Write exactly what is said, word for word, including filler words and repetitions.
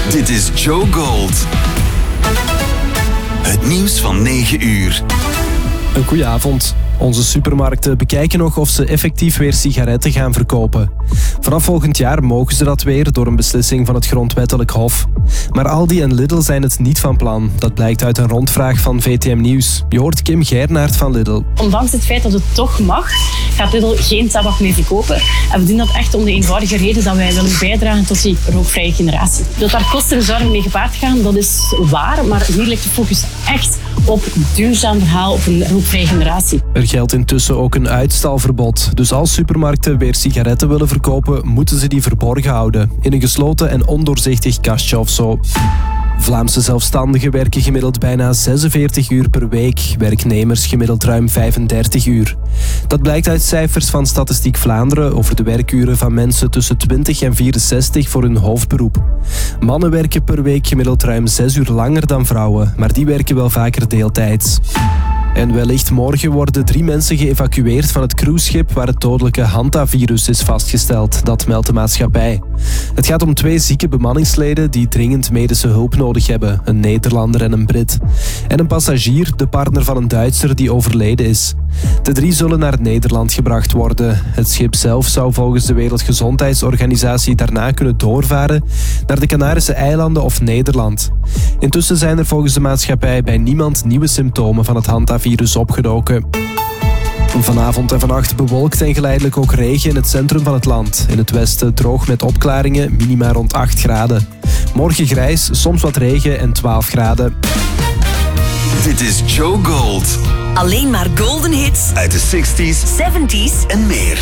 Dit is Joe Gold. Het nieuws van negen uur. Een goeie avond. Onze supermarkten bekijken nog of ze effectief weer sigaretten gaan verkopen. Vanaf volgend jaar mogen ze dat weer door een beslissing van het Grondwettelijk Hof. Maar Aldi en Lidl zijn het niet van plan. Dat blijkt uit een rondvraag van V T M Nieuws. Je hoort Kim Geirnaert van Lidl. Ondanks het feit dat het toch mag, gaat Lidl geen tabak meer verkopen. En we doen dat echt om de eenvoudige reden dat wij willen bijdragen tot die rookvrije generatie. Dat daar kosten en zorgen mee gepaard gaan, dat is waar. Maar hier ligt de focus echt op een duurzaam verhaal, op een rookvrije generatie. Er geldt intussen ook een uitstalverbod. Dus als supermarkten weer sigaretten willen verkopen, moeten ze die verborgen houden. In een gesloten en ondoorzichtig kastje of zo. Vlaamse zelfstandigen werken gemiddeld bijna zesenveertig uur per week. Werknemers gemiddeld ruim vijfendertig uur. Dat blijkt uit cijfers van Statistiek Vlaanderen over de werkuren van mensen tussen twintig en vierenzestig voor hun hoofdberoep. Mannen werken per week gemiddeld ruim zes uur langer dan vrouwen, maar die werken wel vaker deeltijds. En wellicht morgen worden drie mensen geëvacueerd van het cruiseschip waar het dodelijke hantavirus is vastgesteld. Dat meldt de maatschappij. Het gaat om twee zieke bemanningsleden die dringend medische hulp nodig hebben. Een Nederlander en een Brit. En een passagier, de partner van een Duitser die overleden is. De drie zullen naar Nederland gebracht worden. Het schip zelf zou volgens de Wereldgezondheidsorganisatie daarna kunnen doorvaren naar de Canarische eilanden of Nederland. Intussen zijn er volgens de maatschappij bij niemand nieuwe symptomen van het hantavirus opgedoken. Vanavond en vannacht bewolkt en geleidelijk ook regen in het centrum van het land. In het westen droog met opklaringen, minima rond acht graden. Morgen grijs, soms wat regen en twaalf graden. Dit is Joe Gold. Alleen maar golden hits Uit de zestig's zeventig's en meer.